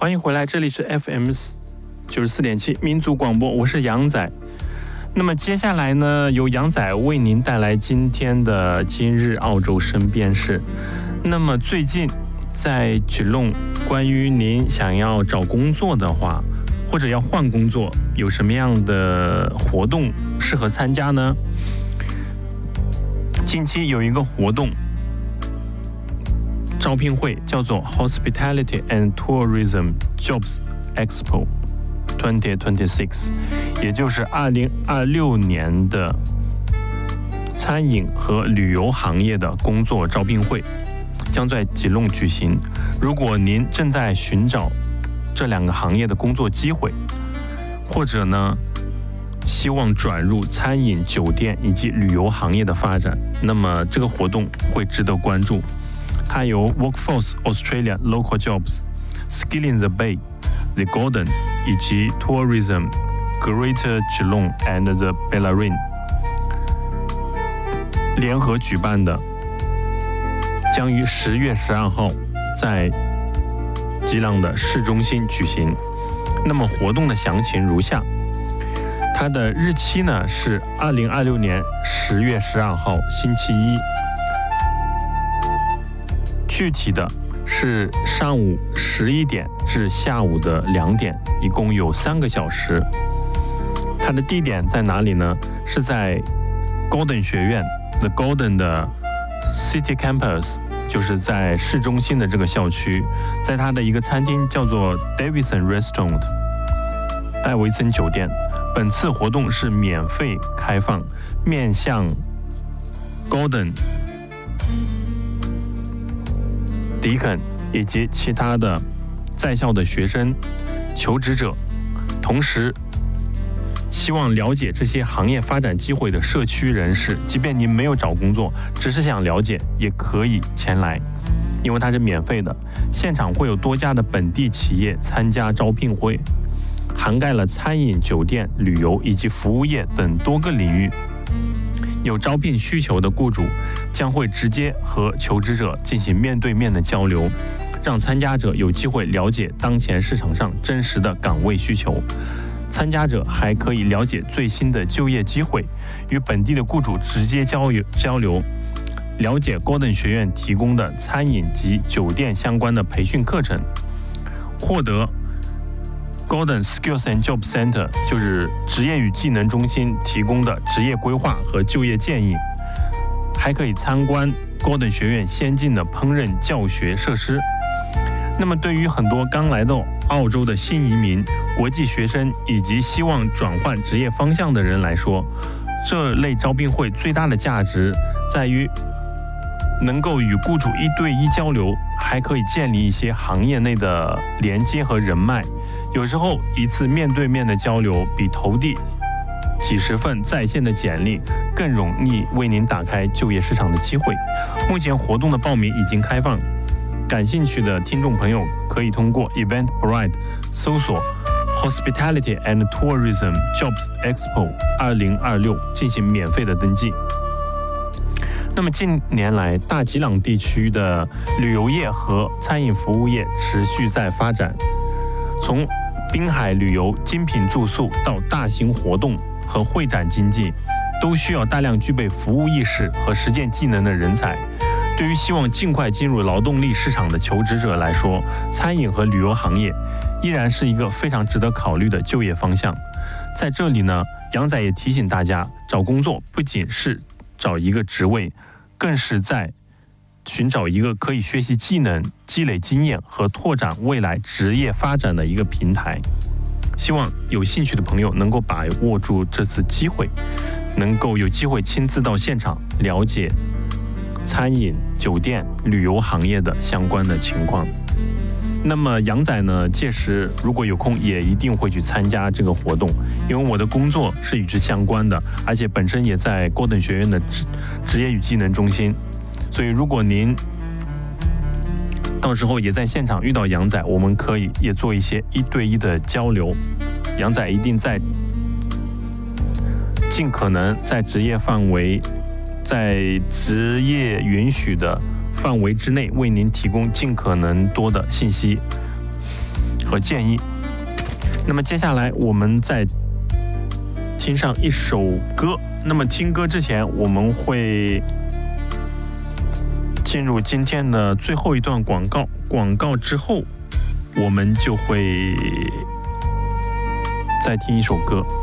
欢迎回来，这里是 FM 94.7民族广播，我是杨仔。那么接下来呢，由杨仔为您带来今天的今日澳洲身边事。那么最近在吉隆，关于您想要找工作的话，或者要换工作，有什么样的活动适合参加呢？近期有一个活动招聘会，叫做 Hospitality and Tourism Jobs Expo 2026， 也就是2026年的餐饮和旅游行业的工作招聘会，将在吉隆举行。如果您正在寻找这两个行业的工作机会，或者呢希望转入餐饮、酒店以及旅游行业的发展，那么这个活动会值得关注。它由 Workforce Australia Local Jobs、Skilling the Bay、The Golden 以及 Tourism Greater Geelong and the Bellarine 联合举办的，将于10月12号在吉朗的市中心举行。那么活动的详情如下，它的日期呢是2026年10月12号星期一，具体的是上午11点至下午的2点，一共有3个小时。它的地点在哪里呢？是在 Golden 学院 The Golden 的 City Campus， 就是在市中心的这个校区，在它的一个餐厅叫做 Davidson Restaurant 戴维森酒店。本次活动是免费开放，面向 Golden、迪肯以及其他的在校的学生、求职者，同时希望了解这些行业发展机会的社区人士，即便您没有找工作，只是想了解，也可以前来，因为它是免费的。现场会有多家的本地企业参加招聘会，涵盖了餐饮、酒店、旅游以及服务业等多个领域。有招聘需求的雇主将会直接和求职者进行面对面的交流，让参加者有机会了解当前市场上真实的岗位需求。参加者还可以了解最新的就业机会，与本地的雇主直接交流，了解 Golden 学院提供的餐饮及酒店相关的培训课程，获得 Golden Skills and Job Center 就是职业与技能中心提供的职业规划和就业建议，还可以参观 Golden 学院先进的烹饪教学设施。那么对于很多刚来到澳洲的新移民、国际学生以及希望转换职业方向的人来说，这类招聘会最大的价值在于能够与雇主1对1交流，还可以建立一些行业内的连接和人脉。有时候一次面对面的交流比投递几十份在线的简历更容易为您打开就业市场的机会。目前活动的报名已经开放，感兴趣的听众朋友可以通过 Eventbrite 搜索 Hospitality and Tourism Jobs Expo 2026进行免费的登记。那么近年来，大吉朗地区的旅游业和餐饮服务业持续在发展，从滨海旅游、精品住宿到大型活动和会展经济，都需要大量具备服务意识和实践技能的人才。对于希望尽快进入劳动力市场的求职者来说，餐饮和旅游行业依然是一个非常值得考虑的就业方向。在这里呢，杨仔也提醒大家，找工作不仅是找一个职位，更是在寻找一个可以学习技能、积累经验和拓展未来职业发展的一个平台。希望有兴趣的朋友能够把握住这次机会，能够有机会亲自到现场了解餐饮、酒店、旅游行业的相关的情况。那么杨仔呢，届时如果有空也一定会去参加这个活动，因为我的工作是与之相关的，而且本身也在 Golden 学院的职业与技能中心，所以如果您到时候也在现场遇到杨仔，我们可以也做一些1对1的交流。杨仔一定在尽可能在职业允许的范围之内，为您提供尽可能多的信息和建议。那么接下来我们再听上一首歌。那么听歌之前，我们会进入今天的最后一段广告。广告之后，我们就会再听一首歌。